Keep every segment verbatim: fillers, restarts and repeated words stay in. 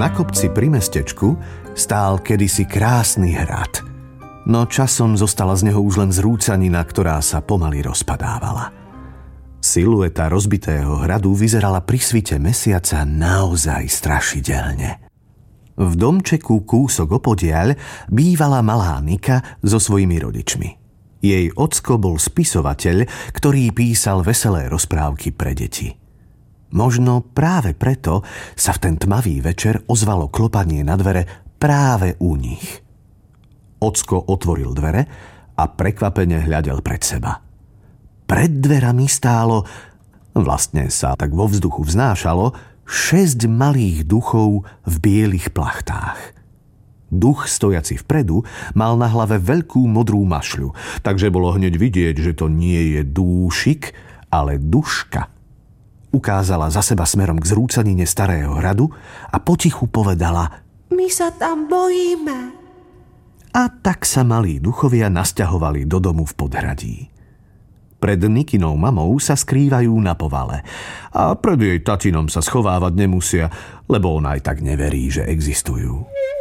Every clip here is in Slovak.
Na kopci pri mestečku stál kedysi krásny hrad. No časom zostala z neho už len zrúcanina, ktorá sa pomaly rozpadávala. Silueta rozbitého hradu vyzerala pri svite mesiaca naozaj strašidelne. V domčeku kúsok opodiaľ bývala malá Nika so svojimi rodičmi. Jej ocko bol spisovateľ, ktorý písal veselé rozprávky pre deti. Možno práve preto sa v ten tmavý večer ozvalo klopanie na dvere práve u nich. Ocko otvoril dvere a prekvapene hľadel pred seba. Pred dverami stálo, vlastne sa tak vo vzduchu vznášalo, šesť malých duchov v bielých plachtách. Duch stojaci vpredu mal na hlave veľkú modrú mašľu, takže bolo hneď vidieť, že to nie je dúšik, ale duška. Ukázala za seba smerom k zrúcanine starého hradu a potichu povedala: My sa tam bojíme. A tak sa malí duchovia nasťahovali do domu v podhradí. Pred Nikinou mamou sa skrývajú na povale a pred jej tatinom sa schovávať nemusia, lebo ona aj tak neverí, že existujú.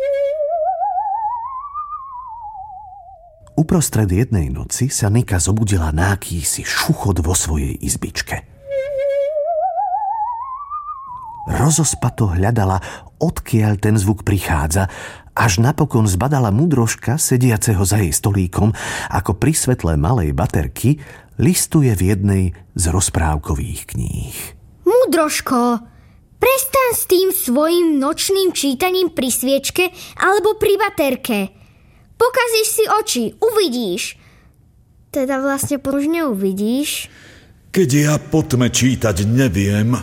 Uprostred jednej noci sa Nika zobudila na akýsi šuchot vo svojej izbičke. Rozospato hľadala, odkiaľ ten zvuk prichádza, až napokon zbadala múdroška, sediaceho za jej stolíkom, ako pri svetle malej baterky listuje v jednej z rozprávkových kníh. Múdroško, prestaň s tým svojim nočným čítaním pri sviečke alebo pri baterke. Pokazíš si oči, uvidíš. Teda vlastne už neuvidíš. Keď ja po tme čítať neviem...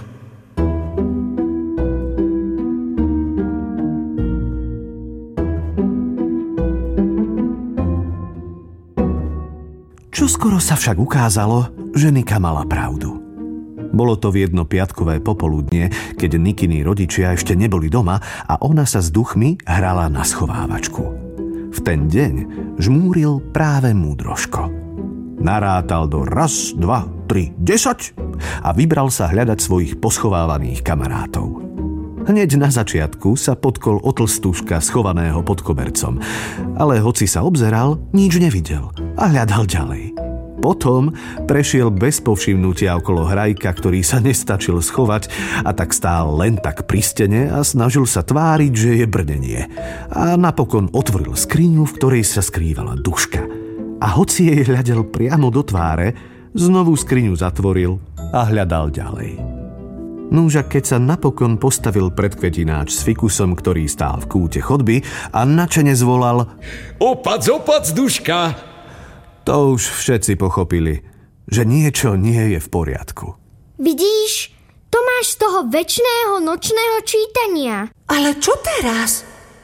Čoskoro sa však ukázalo, že Nika mala pravdu. Bolo to v jedno piatkové popoludnie, keď Nikini rodičia ešte neboli doma a ona sa s duchmi hrala na schovávačku. V ten deň žmúril práve múdroško. Narátal do raz, dva, tri, desať a vybral sa hľadať svojich poschovávaných kamarátov. Hneď na začiatku sa potkol o tlstúška schovaného pod kobercom, ale hoci sa obzeral, nič nevidel a hľadal ďalej. Potom prešiel bez povšimnutia okolo hrajka, ktorý sa nestačil schovať a tak stál len tak pri stene a snažil sa tváriť, že je brnenie. A napokon otvoril skriňu, v ktorej sa skrývala duška. A hoci jej hľadel priamo do tváre, znovu skriňu zatvoril a hľadal ďalej. Núža, keď sa napokon postavil pred kvetináč s fikusom, ktorý stál v kúte chodby a načene zvolal: Opac, opac, duška! To už všetci pochopili, že niečo nie je v poriadku. Vidíš, to máš z toho večného nočného čítania. Ale čo teraz?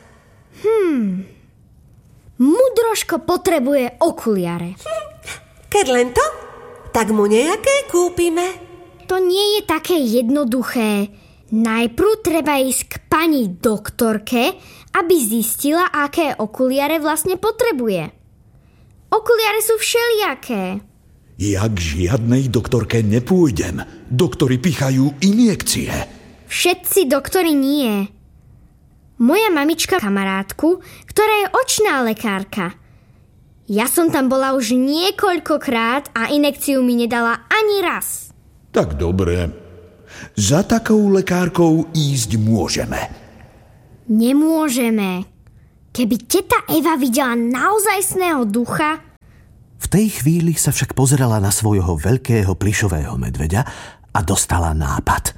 Hmm. Múdroško potrebuje okuliare. Keď len to, tak mu nejaké kúpime. To nie je také jednoduché. Najprv treba ísť k pani doktorke, aby zistila, aké okuliare vlastne potrebuje. Okuliare sú všelijaké. Ja k žiadnej doktorke nepôjdem. Doktori pichajú injekcie. Všetci doktori nie. Moja mamička kamarátku, ktorá je očná lekárka. Ja som tam bola už niekoľkokrát a injekciu mi nedala ani raz. Tak dobre. Za takou lekárkou ísť môžeme. Nemôžeme. Keby teta Eva videla naozajstného ducha... V tej chvíli sa však pozerala na svojho veľkého plyšového medveďa a dostala nápad.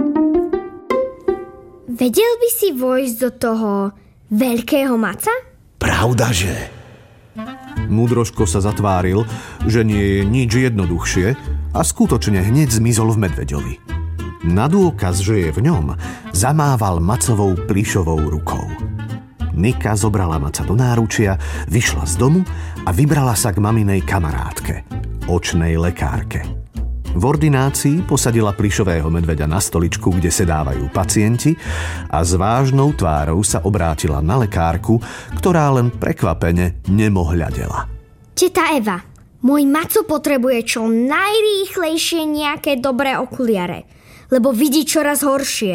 Vedel by si vojsť do toho veľkého maca? Pravdaže? Múdroško sa zatváril, že nie je nič jednoduchšie a skutočne hneď zmizol v medveďovi. Na dôkaz, že je v ňom, zamával macovou plyšovou rukou. Nika zobrala maca do náručia, vyšla z domu a vybrala sa k maminej kamarátke, očnej lekárke. V ordinácii posadila plyšového medveďa na stoličku, kde sedávajú pacienti a s vážnou tvárou sa obrátila na lekárku, ktorá len prekvapene nemohľadela. Teta Eva, môj maco potrebuje čo najrýchlejšie nejaké dobré okuliare, lebo vidí čoraz horšie.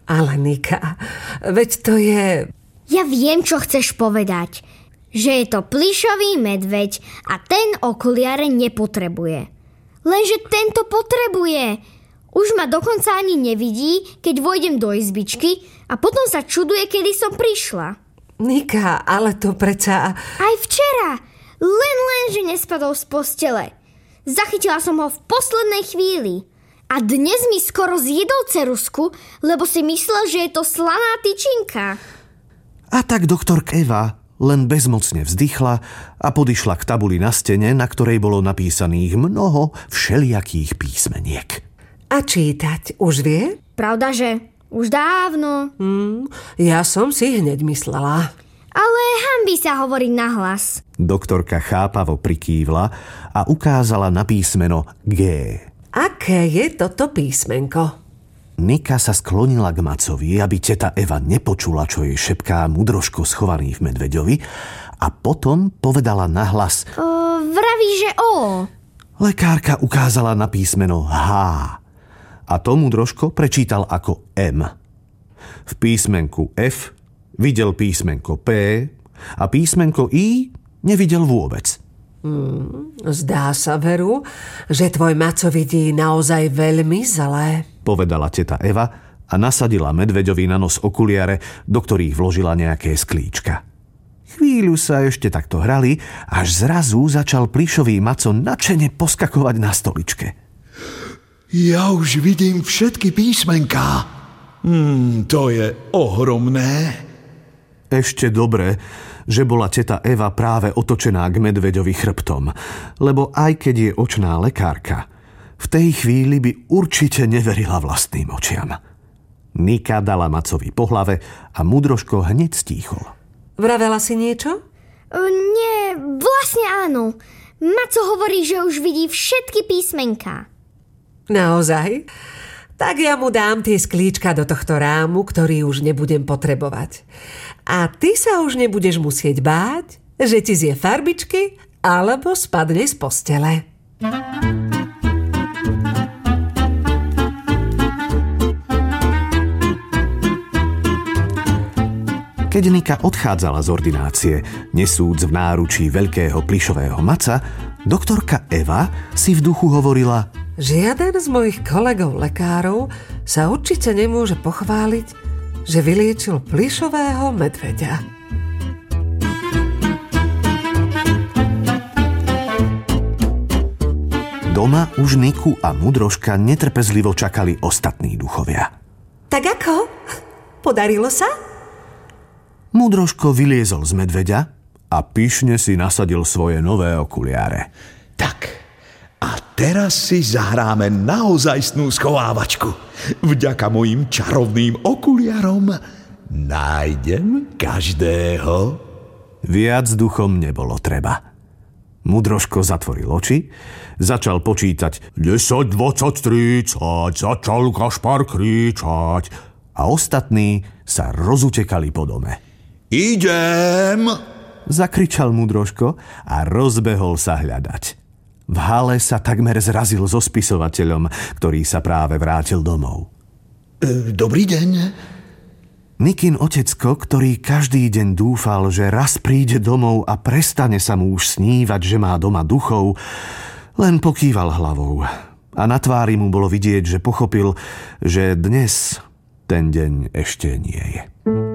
Ale Nika, veď to je... Ja viem, čo chceš povedať. Že je to plyšový medveď a ten okuliare nepotrebuje. Lenže tento potrebuje. Už ma dokonca ani nevidí, keď vojdem do izbičky a potom sa čuduje, kedy som prišla. Nika, ale to predsa... Aj včera. Len len, že nespadol z postele. Zachytila som ho v poslednej chvíli. A dnes mi skoro zjedol ceruzku, lebo si myslel, že je to slaná tyčinka. A tak doktorka Eva len bezmocne vzdychla a podišla k tabuli na stene, na ktorej bolo napísaných mnoho všelijakých písmeniek. A čítať už vie? Pravda, že už dávno. Hmm, ja som si hneď myslela. Ale hanbí sa hovoriť nahlas. Doktorka chápavo prikývla a ukázala na písmeno G. Aké je toto písmenko? Nika sa sklonila k Macovi, aby teta Eva nepočula, čo jej šepká Mudroško schovaný v medveďovi, a potom povedala nahlas: O, vraví, že O. Lekárka ukázala na písmeno H a to Mudroško prečítal ako M. V písmenku F videl písmenko P a písmenko I nevidel vôbec. Hmm, zdá sa, Veru, že tvoj Maco vidí naozaj veľmi zlé, povedala teta Eva a nasadila medveďovi na nos okuliare, do ktorých vložila nejaké sklíčka. Chvíľu sa ešte takto hrali, až zrazu začal plyšový Maco nadšene poskakovať na stoličke. Ja už vidím všetky písmenká. Hmm, to je ohromné. Ešte dobre, že bola teta Eva práve otočená k medveďovi chrbtom, lebo aj keď je očná lekárka, v tej chvíli by určite neverila vlastným očiam. Nika dala Macovi po hlave a Mudroško hneď stíchol. Vravela si niečo? Uh, nie, vlastne áno. Maco hovorí, že už vidí všetky písmenká. Naozaj? Tak ja mu dám tie sklíčka do tohto rámu, ktorý už nebudem potrebovať. A ty sa už nebudeš musieť báť, že ti zje farbičky alebo spadne z postele. Keď Nika odchádzala z ordinácie, nesúc v náručí veľkého plyšového maca, doktorka Eva si v duchu hovorila: Žiaden z mojich kolegov lekárov sa určite nemôže pochváliť, že vyliečil plyšového medveďa. Doma už Niku a Mudroška netrpezlivo čakali ostatní duchovia. Tak ako? Podarilo sa? Mudroško vyliezol z medveďa a pyšne si nasadil svoje nové okuliare. Tak, a teraz si zahráme naozajstnú schovávačku. Vďaka mojim čarovným okuliarom nájdem každého. Viac duchom nebolo treba. Mudroško zatvoril oči, začal počítať desať, dvadsať, tridsať, začal Kašpar kričať a ostatní sa rozutekali po dome. Idem! Zakričal Mudroško a rozbehol sa hľadať. V hale sa takmer zrazil so spisovateľom, ktorý sa práve vrátil domov. E, dobrý deň. Nikin otecko, ktorý každý deň dúfal, že raz príde domov a prestane sa mu už snívať, že má doma duchov, len pokýval hlavou. A na tvári mu bolo vidieť, že pochopil, že dnes ten deň ešte nie je.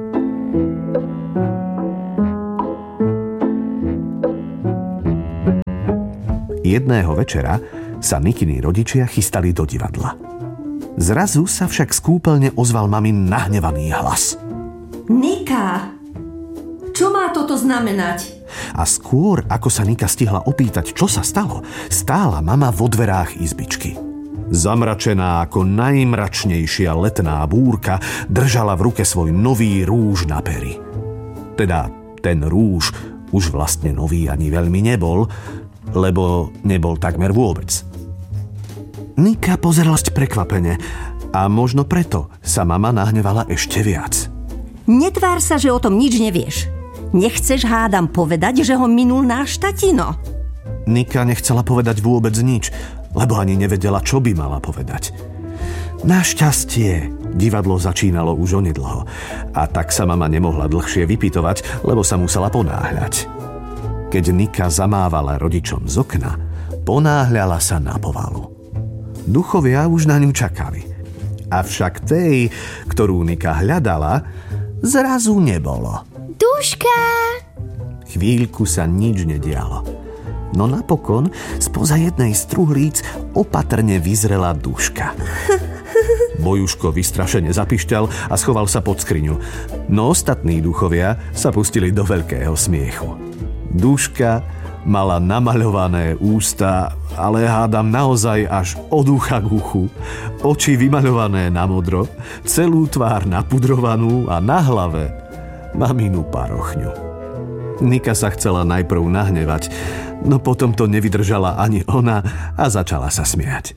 Jedného večera sa Nikiny rodičia chystali do divadla. Zrazu sa však z kúpeľne ozval mamin nahnevaný hlas. Nika, čo má toto znamenať? A skôr, ako sa Nika stihla opýtať, čo sa stalo, stála mama vo dverách izbičky. Zamračená ako najmračnejšia letná búrka, držala v ruke svoj nový rúž na pery. Teda ten rúž už vlastne nový ani veľmi nebol, lebo nebol takmer vôbec. Nika pozerala prekvapene a možno preto sa mama nahnevala ešte viac. Netvár sa, že o tom nič nevieš. Nechceš, hádam, povedať, že ho minul náš tatino? Nika nechcela povedať vôbec nič, lebo ani nevedela, čo by mala povedať. Našťastie, divadlo začínalo už onedlho a tak sa mama nemohla dlhšie vypytovať, lebo sa musela ponáhľať. Keď Nika zamávala rodičom z okna, ponáhľala sa na povalu. Duchovia už na ňu čakali. Avšak tej, ktorú Nika hľadala, zrazu nebolo. Duška! Chvíľku sa nič nedialo. No napokon spoza jednej z truhlíc opatrne vyzrela Duška. Bojuško vystrašene zapišťal a schoval sa pod skriňu. No ostatní duchovia sa pustili do veľkého smiechu. Duška mala namaľované ústa, ale hádam naozaj až od ucha k uchu, oči vymaľované na modro, celú tvár napudrovanú a na hlave maminu parochňu. Nika sa chcela najprv nahnevať, no potom to nevydržala ani ona a začala sa smiať.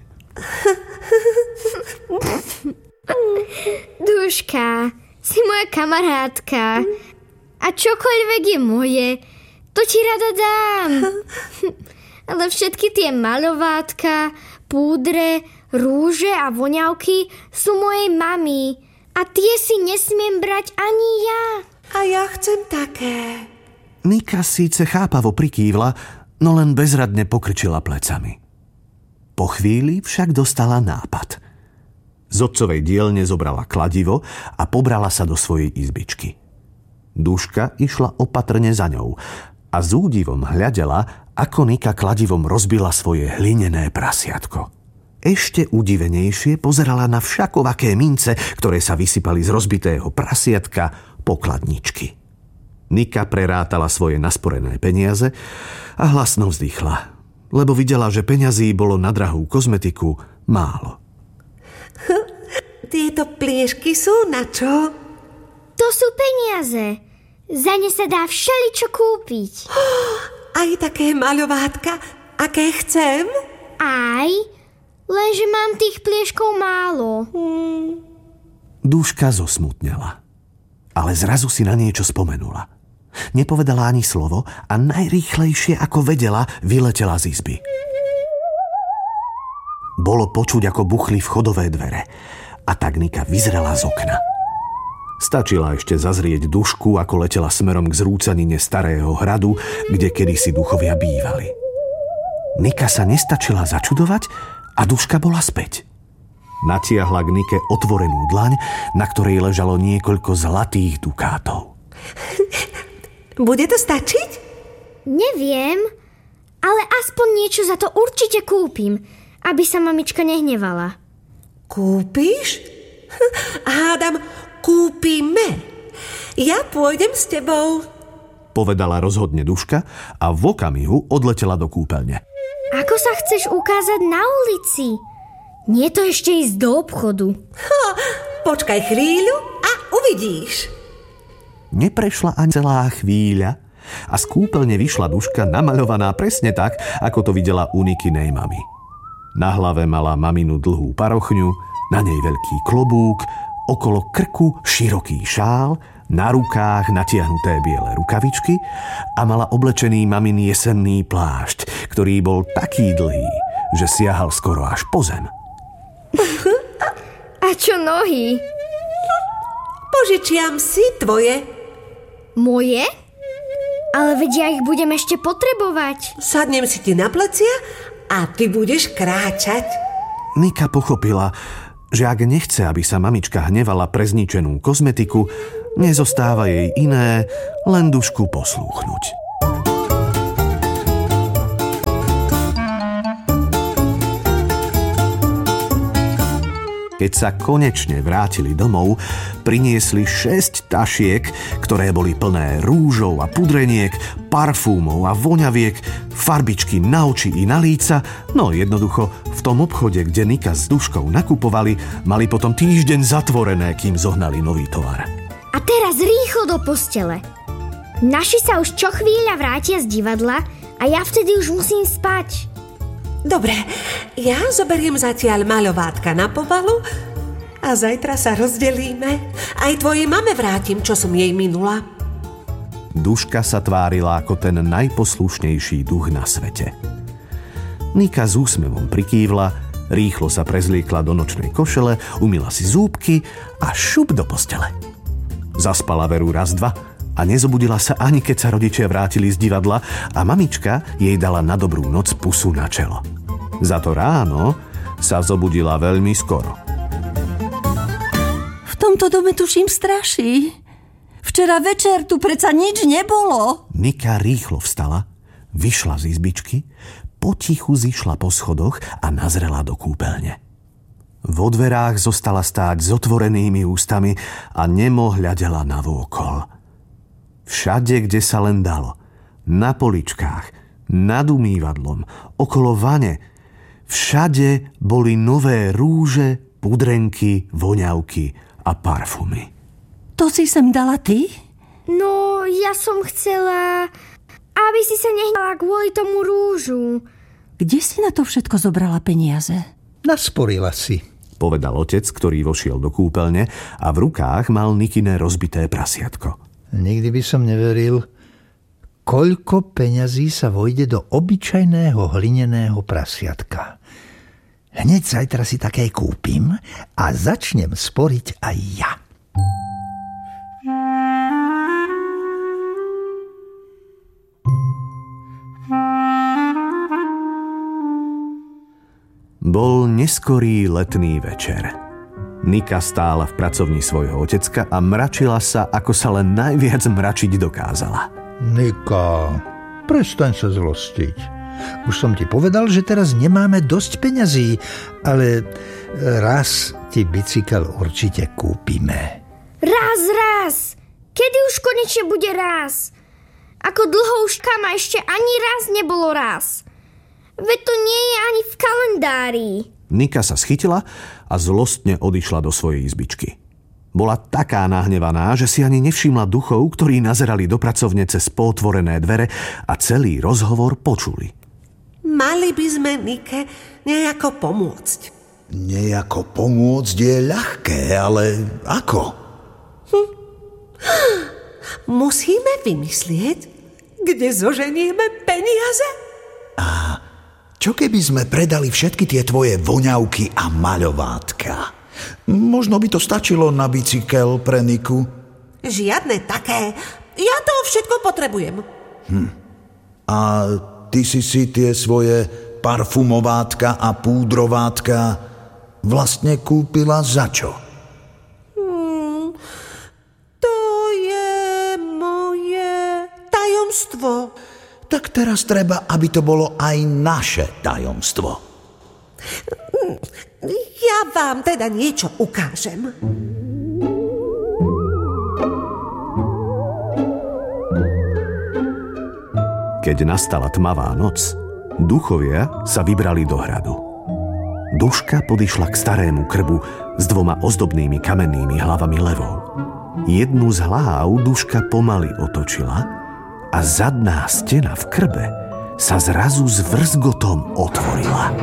Duška, si moja kamarátka a čokoľvek je moje, to ti rada dám. Ale všetky tie maľovátka, púdre, rúže a voňavky sú mojej mami a tie si nesmiem brať ani ja. A ja chcem také. Nika síce chápavo prikývla, no len bezradne pokrčila plecami. Po chvíli však dostala nápad. Z otcovej dielne zobrala kladivo a pobrala sa do svojej izbičky. Duška išla opatrne za ňou a s údivom hľadela, ako Nika kladivom rozbila svoje hlinené prasiatko. Ešte udivenejšie pozerala na všakovaké mince, ktoré sa vysypali z rozbitého prasiatka pokladničky. Nika prerátala svoje nasporené peniaze a hlasno vzdychla, lebo videla, že peňazí bolo na drahú kozmetiku málo. Tieto pliešky sú na čo? To sú peniaze. Za ne sa dá všeličo kúpiť. Aj také maľovátka, aké chcem? Aj, lenže mám tých plieškov málo. Hmm. Duška zosmutnela, ale zrazu si na niečo spomenula. Nepovedala ani slovo a najrýchlejšie, ako vedela, vyletela z izby. Bolo počuť, ako buchli vchodové dvere a tak Nika vyzrela z okna. Stačila ešte zazrieť Dušku, ako letela smerom k zrúcanine starého hradu, kde kedysi duchovia bývali. Nika sa nestačila začudovať a Duška bola späť. Natiahla k Nike otvorenú dlaň, na ktorej ležalo niekoľko zlatých dukátov. Bude to stačiť? Neviem, ale aspoň niečo za to určite kúpim, aby sa mamička nehnevala. Kúpiš? Hádam, kúpime. Ja pôjdem s tebou, povedala rozhodne Duška a v okamihu odletela do kúpeľne. Ako sa chceš ukázať na ulici? Nie to ešte ísť do obchodu. Ha, počkaj chvíľu a uvidíš. Neprešla ani celá chvíľa a z kúpeľne vyšla Duška namaľovaná presne tak, ako to videla u Nikinej mamy. Na hlave mala maminu dlhú parochňu, na nej veľký klobúk, okolo krku široký šál, na rukách natiahnuté biele rukavičky a mala oblečený mamin jesenný plášť, ktorý bol taký dlhý, že siahal skoro až po zem. A čo nohy? Požičiam si tvoje. Moje? Ale veď ja ich budem ešte potrebovať. Sadnem si ti na plecia a ty budeš kráčať. Nika pochopila, že ak nechce, aby sa mamička hnevala pre zničenú kozmetiku, nezostáva jej iné, len Dušku poslúchnuť. Keď sa konečne vrátili domov, priniesli šesť tašiek, ktoré boli plné rúžov a pudreniek, parfúmov a voňaviek, farbičky na oči i na líca, no jednoducho v tom obchode, kde Nika s Duškou nakupovali, mali potom týždeň zatvorené, kým zohnali nový tovar. A teraz rýchlo do postele. Naši sa už čo chvíľa vrátia z divadla a ja vtedy už musím spať. Dobre, ja zoberiem zatiaľ maľovátka na povalu a zajtra sa rozdelíme. Aj tvojej mame vrátim, čo som jej minula. Duška sa tvárila ako ten najposlušnejší duch na svete. Nika s úsmevom prikývla, Rýchlo sa prezliekla do nočnej košele, umyla si zúbky a šup do postele. Zaspala veru raz, dva a nezobudila sa ani keď sa rodičia vrátili z divadla a mamička jej dala na dobrú noc pusu na čelo. Za to ráno sa zobudila veľmi skoro. V tomto dome tuším straší. Včera večer tu predsa nič nebolo. Nika rýchlo vstala, vyšla z izbičky, potichu zišla po schodoch a nazrela do kúpeľne. Vo dverách zostala stáť s otvorenými ústami a nemo hľadela navôkol. Všade, kde sa len dalo, na poličkách, nad umývadlom, okolo vane, všade boli nové rúže, pudrenky, voňavky a parfumy. To si sem dala ty? No, ja som chcela, aby si sa nehnala kvôli tomu rúžu. Kde si na to všetko zobrala peniaze? Nasporila si, povedal otec, ktorý vošiel do kúpeľne a v rukách mal Nikine rozbité prasiatko. Nikdy by som neveril, koľko peňazí sa vojde do obyčajného hlineného prasiatka. Hneď zajtra si také kúpim a začnem sporiť aj ja. Bol neskorý letný večer. Nika stála v pracovni svojho otecka a mračila sa, ako sa len najviac mračiť dokázala. Nika, prestaň sa zlostiť. Už som ti povedal, že teraz nemáme dosť peňazí, ale raz ti bicykel určite kúpime. Raz, raz! Kedy už konečne bude raz? Ako dlho už kama ešte ani raz nebolo raz. Veď to nie je ani v kalendári. Nika sa schytila a zlostne odišla do svojej izbičky. Bola taká nahnevaná, že si ani nevšimla duchov, ktorí nazerali do pracovne cez potvorené dvere a celý rozhovor počuli. Mali by sme Nike nejako pomôcť. Nejako pomôcť je ľahké, ale ako? Hm. Musíme vymyslieť, kde zoženieme peniaze. A čo keby sme predali všetky tie tvoje voňavky a maľovátka? Možno by to stačilo na bicykel pre Niku. Žiadne také. Ja to všetko potrebujem. Hm. A ty si si tie svoje parfumovátka a púdrovátka vlastne kúpila za čo? Hmm, to je moje tajomstvo. Tak teraz treba, aby to bolo aj naše tajomstvo. Ja vám teda niečo ukážem. Keď nastala tmavá noc, duchovia sa vybrali do hradu. Duška podišla k starému krbu s dvoma ozdobnými kamennými hlavami levov. Jednu z hlav Duška pomaly otočila a zadná stena v krbe sa zrazu s vrzgotom otvorila.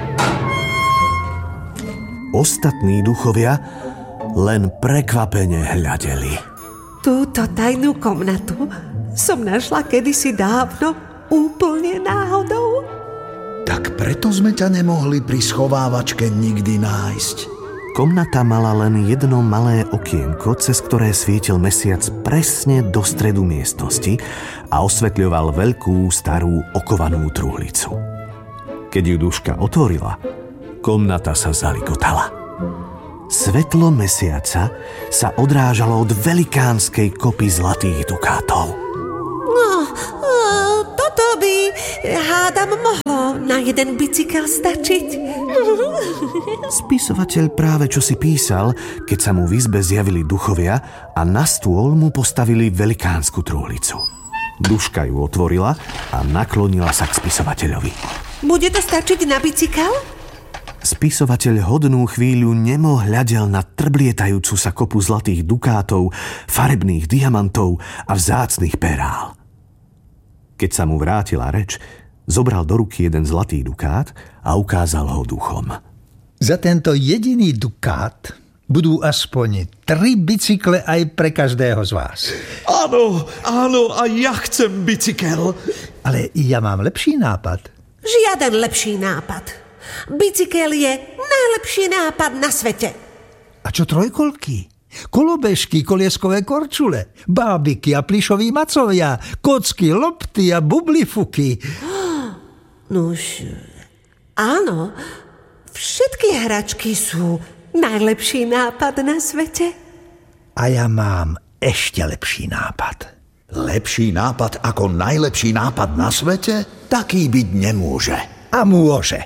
Ostatní duchovia len prekvapene hľadeli. Túto tajnú komnatu som našla kedysi dávno úplne náhodou. Tak preto sme ťa nemohli pri schovávačke nikdy nájsť. Komnata mala len jedno malé okienko, cez ktoré svietil mesiac presne do stredu miestnosti a osvetľoval veľkú starú okovanú truhlicu. Keď ju Duška otvorila, komnata sa zalikotala. Svetlo mesiaca sa odrážalo od velikánskej kopy zlatých dukátov. No, toto by, hádam, mohlo na jeden bicykel stačiť. Spisovateľ práve čo si písal, keď sa mu v izbe zjavili duchovia a na stôl mu postavili velikánsku truhlicu. Duška ju otvorila a naklonila sa k spisovateľovi. Bude to stačiť na bicykel? Spisovateľ hodnú chvíľu nemo hľadel na trblietajúcu sa kopu zlatých dukátov, farebných diamantov a vzácnych perál. Keď sa mu vrátila reč, zobral do ruky jeden zlatý dukát a ukázal ho duchom. Za tento jediný dukát budú aspoň tri bicykle aj pre každého z vás. Áno, áno, a ja chcem bicykel. Ale ja mám lepší nápad. Žiaden lepší nápad. Bicykel je najlepší nápad na svete. A čo trojkolky? Kolobežky, kolieskové korčule, bábiky a plišoví macovia, kocky, lopty a bublifuky. Nuž, áno, všetky hračky sú najlepší nápad na svete. A ja mám ešte lepší nápad. Lepší nápad ako najlepší nápad na svete? Taký byť nemôže. A môže.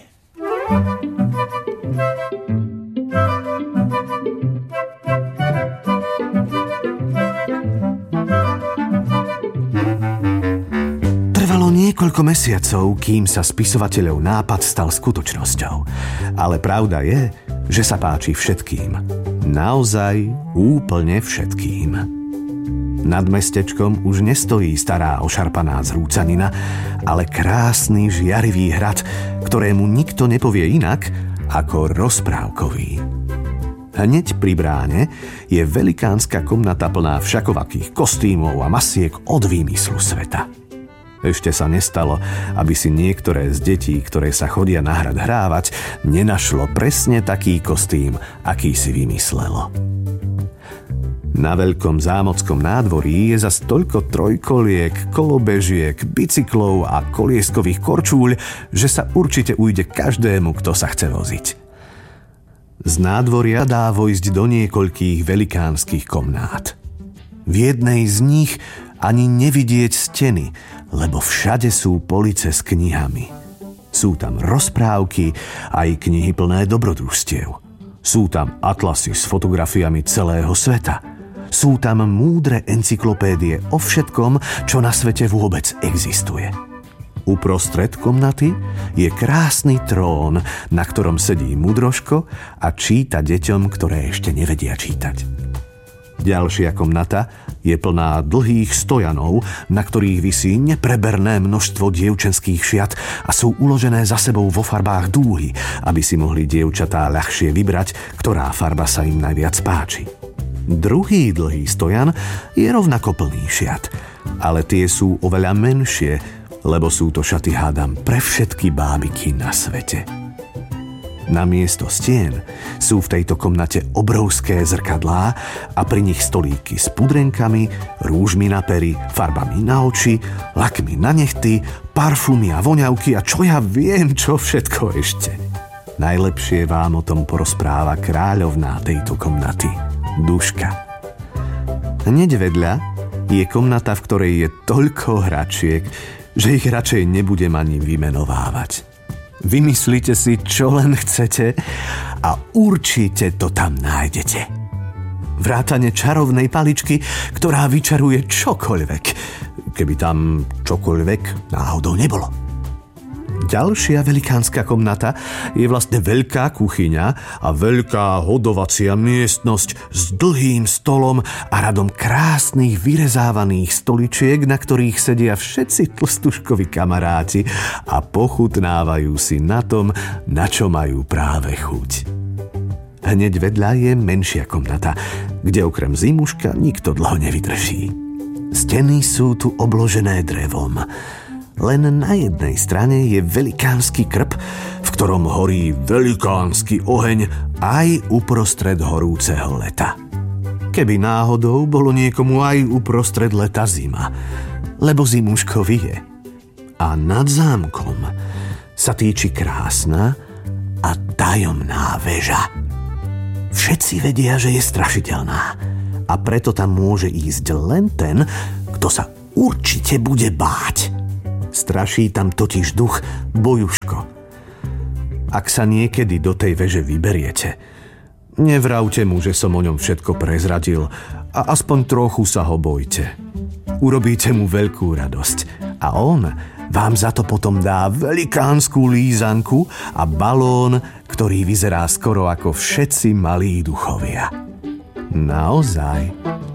Trvalo niekoľko mesiacov, kým sa spisovateľov nápad stal skutočnosťou. Ale pravda je, že sa páči všetkým. Naozaj úplne všetkým. Nad mestečkom už nestojí stará ošarpaná zrúcanina, ale krásny žiarivý hrad, ktorému nikto nepovie inak ako rozprávkový. Hneď pri bráne je velikánska komnata plná všakovakých kostýmov a masiek od výmyslu sveta. Ešte sa nestalo, aby si niektoré z detí, ktoré sa chodia na hrad hrávať, nenašlo presne taký kostým, aký si vymyslelo. Na veľkom zámockom nádvorí je zas toľko trojkoliek, kolobežiek, bicyklov a kolieskových korčúľ, že sa určite ujde každému, kto sa chce voziť. Z nádvoria dá vojsť do niekoľkých velikánskych komnát. V jednej z nich ani nevidieť steny, lebo všade sú police s knihami. Sú tam rozprávky, aj knihy plné dobrodružstiev. Sú tam atlasy s fotografiami celého sveta. Sú tam múdre encyklopédie o všetkom, čo na svete vôbec existuje. Uprostred komnaty je krásny trón, na ktorom sedí múdrožko a číta deťom, ktoré ešte nevedia čítať. Ďalšia komnata je plná dlhých stojanov, na ktorých visí nepreberné množstvo dievčenských šiat a sú uložené za sebou vo farbách dúhy, aby si mohli dievčatá ľahšie vybrať, ktorá farba sa im najviac páči. Druhý dlhý stojan je rovnako plný šiat, ale tie sú oveľa menšie, lebo sú to šaty, hádam, pre všetky bábiky na svete. Namiesto stien sú v tejto komnate obrovské zrkadlá a pri nich stolíky s pudrenkami, rúžmi na pery, farbami na oči, lakmi na nehty, parfumy a voňavky a čo ja viem, čo všetko ešte. Najlepšie vám o tom porozpráva kráľovná tejto komnaty, Duška. Hneď vedľa je komnata, v ktorej je toľko hračiek, že ich radšej nebudem ani vymenovávať. Vymyslite si, čo len chcete a určite to tam nájdete. Vrátane čarovnej paličky, ktorá vyčaruje čokoľvek, keby tam čokoľvek náhodou nebolo. Ďalšia velikánska komnata je vlastne veľká kuchyňa a veľká hodovacia miestnosť s dlhým stolom a radom krásnych vyrezávaných stoličiek, na ktorých sedia všetci tlstuškovi kamaráti a pochutnávajú si na tom, na čo majú práve chuť. Hneď vedľa je menšia komnata, kde okrem zimuška nikto dlho nevydrží. Steny sú tu obložené drevom. Len na jednej strane je velikánsky krb, v ktorom horí velikánsky oheň aj uprostred horúceho leta. Keby náhodou bolo niekomu aj uprostred leta zima, lebo zimuško vie. A nad zámkom sa týči krásna a tajomná väža. Všetci vedia, že je strašidelná a preto tam môže ísť len ten, kto sa určite bude báť. Straší tam totiž duch Bojuško. Ak sa niekedy do tej veže vyberiete, nevravte mu, že som o ňom všetko prezradil a aspoň trochu sa ho bojte. Urobíte mu veľkú radosť a on vám za to potom dá velikánsku lízanku a balón, ktorý vyzerá skoro ako všetci malí duchovia. Naozaj.